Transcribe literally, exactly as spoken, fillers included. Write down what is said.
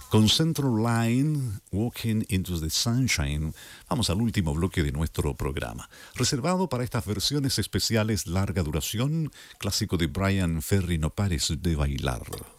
Con Central Line, Walking into the Sunshine, vamos al último bloque de nuestro programa, reservado para estas versiones especiales larga duración, clásico de Brian Ferry, No pares de bailar.